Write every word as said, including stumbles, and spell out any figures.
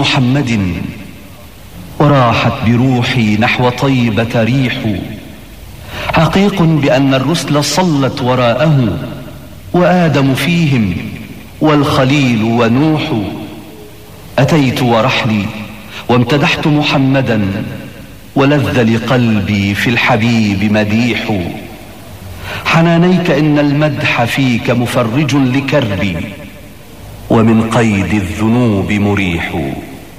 محمد وراحت بروحي نحو طيبة ريح. حقيق بأن الرسل صلت وراءه وآدم فيهم والخليل ونوح. أتيت ورحلي وامتدحت محمدا ولذ لقلبي في الحبيب مديح. حنانيك إن المدح فيك مفرج لكربي ومن قيد الذنوب مريح.